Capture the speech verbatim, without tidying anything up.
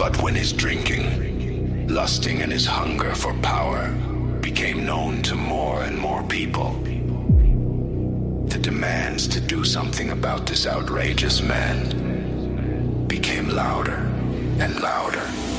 But when his drinking, lusting, and his hunger for power became known to more and more people, the demands to do something about this outrageous man became louder and louder.